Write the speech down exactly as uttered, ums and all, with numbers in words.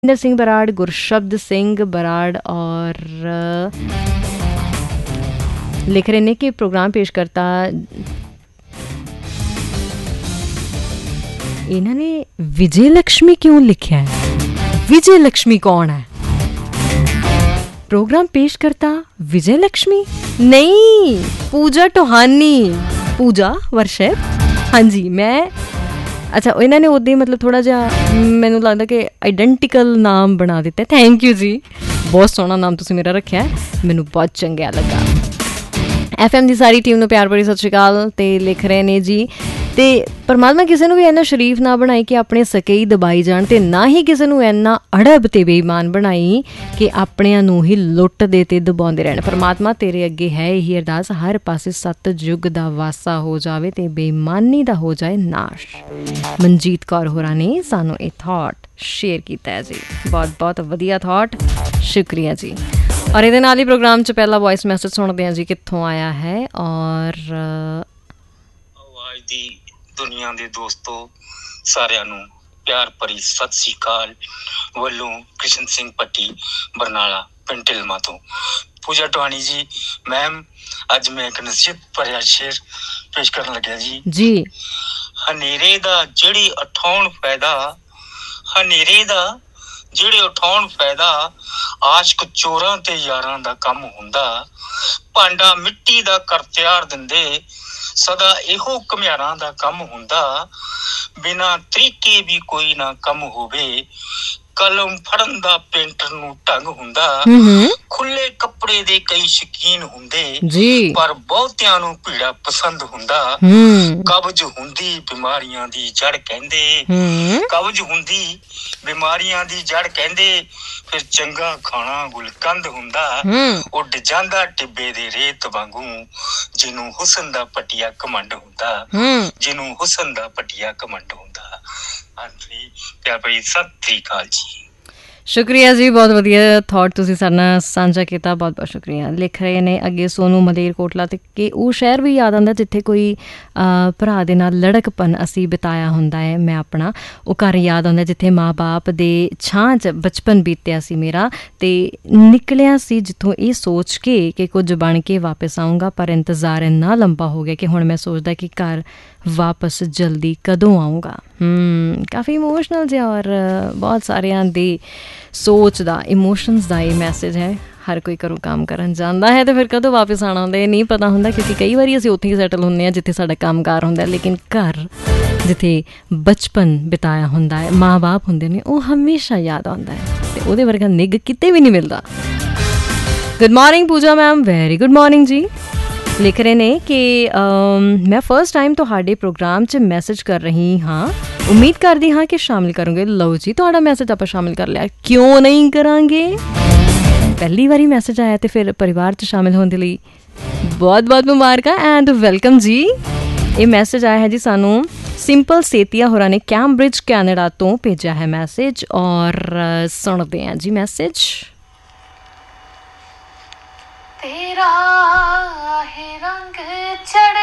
इंदर सिंह बराड़, गुरशब्द सिंह बराड़ और लिख रहे ने कि प्रोग्राम पेश करता इन्होंने विजय लक्ष्मी क्यों लिखा है? विजय लक्ष्मी कौन है? प्रोग्राम पेश करता विजय लक्ष्मी नहीं, पूजा टोहानी, पूजा वर्षिप। हाँ जी, मैं अच्छा इन्होंने उदा ही मतलब थोड़ा जिहा मैनू लगता कि आइडेंटिकल नाम बना दिता। थैंक यू जी, बहुत सोहना नाम तुसीं मेरा रखिया, मैनू बहुत चंगा लगा। एफ एम की सारी टीम को प्यार भरी सत श्री अकाल। तो लिख रहे ने जी तो परमात्मा किसी को भी इन्ना शरीफ ना बनाई कि अपने सके ही दबाई जान, तो ना ही किसी को इन्ना अड़ब ते बेईमान बनाई कि अपनियां नूं ही लुट दे ते दबाउंदे रहन। परमात्मा तेरे अगे है यही अरदास, हर पासे सत युग दा वासा हो जावे ते बेईमानी दा हो जाए नाश। मनजीत कौर होरां ने सानू ये थॉट शेयर किया है जी, बहुत बहुत वधिया थॉट, शुक्रिया जी। और ये नाल ही प्रोग्राम च पहला वॉइस मैसेज सुनते हैं जी, कित्थों आया है। और आवाज दी दुनिया दे दोस्तों सारिਆਂ ਨੂੰ प्यार भरी सत श्री अकाल। ਵੱਲੋਂ कृष्ण सिंह पट्टी बरनाला पिंड ढिलमा तो पूजा टोहानी जी। मैम अज मैं एक नसीहत भरिया शेर पेश करन लग्या जी। जी हनेरे दा ਜਿਹੜੀ ਉਠਾਉਣ ਫਾਇਦਾ, ਹਨੇਰੇ ਦਾ ਜਿਹੜੇ ਉਠਾਉਣ ਫਾਇਦਾ, ਆਸ਼ਕ ਚੋਰਾਂ ਤੇ ਯਾਰਾਂ ਦਾ ਕੰਮ ਹੁੰਦਾ। ਭਾਂਡਾ ਮਿੱਟੀ ਦਾ ਕਰ ਤਿਆਰ ਦਿੰਦੇ, ਸਦਾ ਇਹੋ ਘੁਮਿਆਰਾਂ ਦਾ ਕੰਮ ਹੁੰਦਾ। ਬਿਨਾਂ ਤਰੀਕੇ ਵੀ ਕੋਈ ਨਾ ਕੰਮ ਹੋਵੇ, ਕਲਮ ਫੜਨ ਦਾ ਪੇਂਟਰ ਨੂੰ ਢੰਗ ਹੁੰਦਾ। ਖੁੱਲੇ ਕੱਪੜੇ ਦੇ ਕਈ ਸ਼ੌਕੀਨ ਹੁੰਦੇ, ਪਰ ਬਹੁਤਿਆਂ ਨੂੰ ਭੀੜਾ ਪਸੰਦ ਹੁੰਦਾ। ਕਬਜ਼ ਹੁੰਦੀ ਬਿਮਾਰੀਆਂ ਦੀ ਜੜ ਕਹਿੰਦੇ, ਕਬਜ਼ ਹੁੰਦੀ ਬਿਮਾਰੀਆਂ ਦੀ ਜੜ ਕਹਿੰਦੇ। ਫਿਰ ਚੰਗਾ ਖਾਣਾ ਗੁਲਕੰਦ ਹੁੰਦਾ, ਉੱਡ ਜਾਂਦਾ ਟਿੱਬੇ ਦੇ ਰੇਤ ਵਾਂਗੂ, ਜਿਹਨੂੰ ਹੁਸਨ ਦਾ ਪਟਿਆ ਘਮੰਡ ਹੁੰਦਾ, ਜਿਹਨੂੰ ਹੁਸਨ ਦਾ ਪਟਿਆ ਘਮੰਡ ਹੁੰਦਾ। ਹਾਂਜੀ ਪਿਆਰ ਭਰੀ ਸਤਿ ਸ੍ਰੀ ਅਕਾਲ ਜੀ। शुक्रिया जी, बहुत वधिया थॉट तुसीं साडे नाल सांझा किया, बहुत बहुत शुक्रिया। लिख रहे ने अगे सोनू मलेरकोटला ते कि वो शहर भी याद आंदा जिथे कोई भरा दे नाल लड़कपन असी बिताया हुंदा है। मैं अपना वो घर याद आंदा जिथे माँ बाप दे छां च बचपन बीतिया सी मेरा, ते निकलिया सी जिथों ये सोच के कि कुछ बन के वापस आऊँगा, पर इंतज़ार इन्ना लंबा हो गया कि हुण मैं सोचदा कि घर वापस जल्दी कदों आऊँगा। काफ़ी इमोशनल जिहा और बहुत सारियां दी सोच दा इमोशनस दा ये मैसेज है। हर कोई घरों काम करन जांदा है तो फिर कदों वापस आना हुंदा नहीं पता हुंदा, क्योंकि कई बारी असीं उत्थे ही सैटल हुंदे आ जिथे साडा काम कार हुंदा, लेकिन घर जिथे बचपन बिताया हुंदा है, माँ बाप हुंदे ने, वो हमेशा याद आउंदा है ते ओहदे वर्गा निग किते भी नहीं मिलदा। गुड मॉर्निंग पूजा मैम, वेरी गुड मॉर्निंग जी। लिख रहे ने कि मैं फर्स्ट टाइम तुहाडे प्रोग्राम च मैसेज कर रही हाँ, उम्मीद करती हाँ कि शामिल करोगे। लो जी, तुहाडा मैसेज आप शामिल कर लिया, क्यों नहीं करांगे। पहली बारी मैसेज आया तो फिर परिवार च शामिल होने लई बहुत बहुत मुबारक एंड वेलकम जी। ये मैसेज आया है जी सानू सिंपल सेतिया होरां ने कैम्ब्रिज कैनेडा तो भेजा है मैसेज, और सुनते हैं जी मैसेज। तेरा है रंग चढ़